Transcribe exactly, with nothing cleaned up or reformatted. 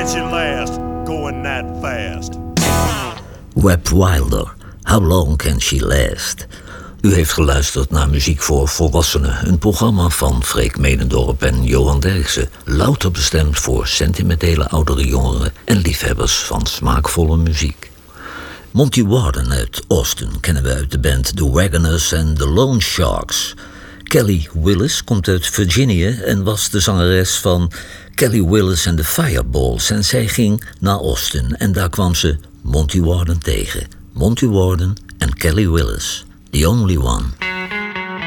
can she last, going that fast? Webb Wilder, How Long Can She Last? U heeft geluisterd naar Muziek voor Volwassenen, een programma van Freek Medendorp en Johan Derksen, louter bestemd voor sentimentele oudere jongeren en liefhebbers van smaakvolle muziek. Monty Warden uit Austin kennen we uit de band The Wagoners en The Lone Sharks. Kelly Willis komt uit Virginia en was de zangeres van Kelly Willis and the Fireballs. En zij ging naar Austin en daar kwam ze Monty Warden tegen. Monty Warden en Kelly Willis, The Only One.